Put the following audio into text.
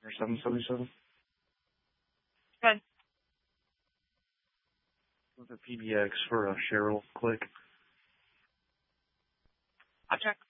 or 777. Good. With a PBX for Cheryl Click. I'll check.